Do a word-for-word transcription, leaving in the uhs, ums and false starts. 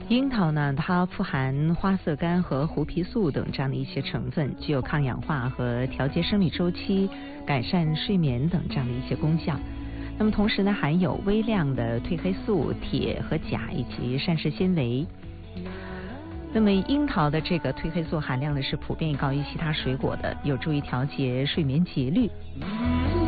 樱桃呢，它富含花色苷和胡皮素等这样的一些成分，具有抗氧化和调节生理周期、改善睡眠等这样的一些功效。那么同时呢，含有微量的褪黑素、铁和钾以及膳食纤维。那么樱桃的这个褪黑素含量呢是普遍高于其他水果的，有助于调节睡眠节律。